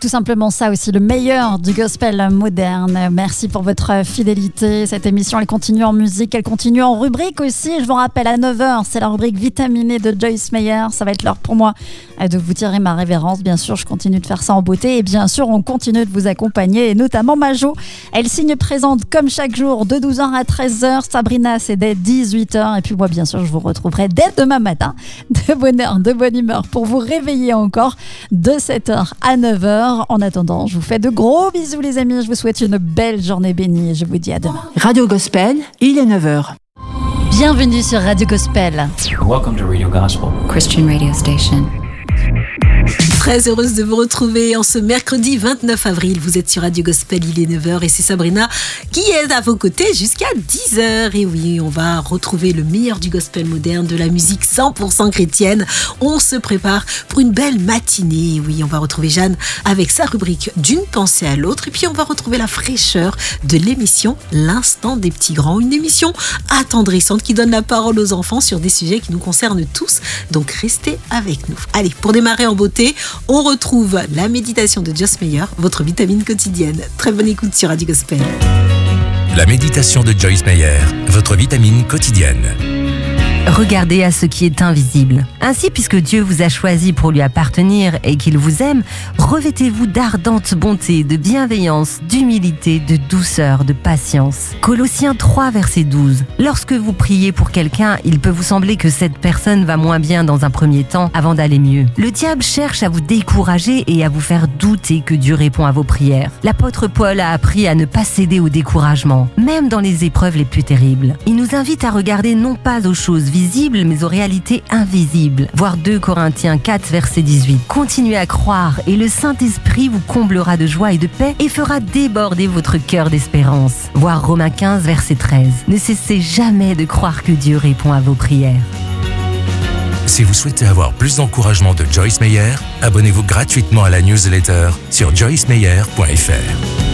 tout simplement ça aussi, le meilleur du gospel moderne. Merci pour votre fidélité. Cette émission, elle continue en musique, elle continue en rubrique aussi. Je vous rappelle, à 9h, c'est la rubrique vitaminée de Joyce Meyer. Ça va être l'heure pour moi de vous tirer ma révérence. Bien sûr, je continue de faire ça en beauté. Et bien sûr, on continue de vous accompagner. Et notamment Majo, elle signe présente comme chaque jour de 12h à 13h. Sabrina, c'est dès 18h. Et puis moi, bien sûr, je vous retrouverai dès demain matin, de bonne heure, de bonne humeur, pour vous réveiller encore de 7h à 9h. En attendant, je vous fais de gros bisous les amis. Je vous souhaite une belle journée bénie. Je vous dis à demain. Radio Gospel, il est 9h. Bienvenue sur Radio Gospel. Welcome to Radio Gospel, Christian radio station. Très heureuse de vous retrouver en ce mercredi 29 avril. Vous êtes sur Radio Gospel, il est 9h et c'est Sabrina qui est à vos côtés jusqu'à 10h. Et oui, on va retrouver le meilleur du gospel moderne, de la musique 100% chrétienne. On se prépare pour une belle matinée. Oui, on va retrouver Jeanne avec sa rubrique d'une pensée à l'autre. Et puis on va retrouver la fraîcheur de l'émission L'Instant des Petits Grands. Une émission attendrissante qui donne la parole aux enfants sur des sujets qui nous concernent tous. Donc restez avec nous. Allez, pour démarrer en beauté, on retrouve la méditation de Joyce Meyer, votre vitamine quotidienne. Très bonne écoute sur Radio Gospel. La méditation de Joyce Meyer, votre vitamine quotidienne. Regardez à ce qui est invisible. Ainsi, puisque Dieu vous a choisi pour lui appartenir et qu'il vous aime, revêtez-vous d'ardente bonté, de bienveillance, d'humilité, de douceur, de patience. Colossiens 3, verset 12. Lorsque vous priez pour quelqu'un, il peut vous sembler que cette personne va moins bien dans un premier temps avant d'aller mieux. Le diable cherche à vous décourager et à vous faire douter que Dieu répond à vos prières. L'apôtre Paul a appris à ne pas céder au découragement, même dans les épreuves les plus terribles. Il nous invite à regarder non pas aux choses visibles, mais aux réalités invisibles. Voir 2 Corinthiens 4, verset 18. Continuez à croire et le Saint-Esprit vous comblera de joie et de paix et fera déborder votre cœur d'espérance. Voir Romains 15, verset 13. Ne cessez jamais de croire que Dieu répond à vos prières. Si vous souhaitez avoir plus d'encouragement de Joyce Meyer, abonnez-vous gratuitement à la newsletter sur joycemeyer.fr.